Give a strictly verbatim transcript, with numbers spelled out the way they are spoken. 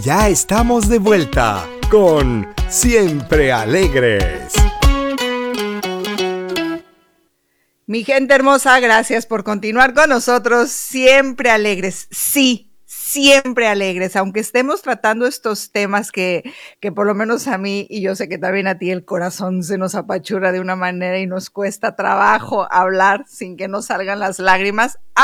Ya estamos de vuelta con Siempre Alegres. Mi gente hermosa, gracias por continuar con nosotros, siempre alegres. Sí, siempre alegres, aunque estemos tratando estos temas que, que por lo menos a mí, y yo sé que también a ti, el corazón se nos apachurra de una manera y nos cuesta trabajo hablar sin que nos salgan las lágrimas.